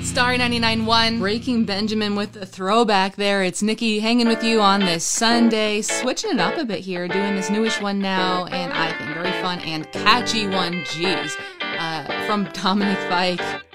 Star 99.1. Breaking Benjamin with the throwback there. It's Nikki hanging with you on this Sunday, switching it up a bit here, doing this newish one now, and I think very fun and catchy one. Jeez. From Dominic Fike.